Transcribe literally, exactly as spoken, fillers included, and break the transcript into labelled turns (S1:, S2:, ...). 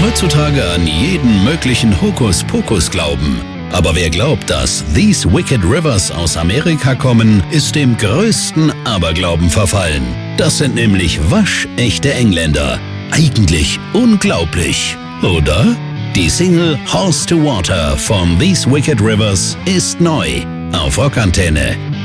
S1: heutzutage an jeden möglichen Hokuspokus glauben. Aber wer glaubt, dass These Wicked Rivers aus Amerika kommen, ist dem größten Aberglauben verfallen. Das sind nämlich waschechte Engländer. Eigentlich unglaublich, oder? Die Single Horse to Water von These Wicked Rivers ist neu auf Rockantenne.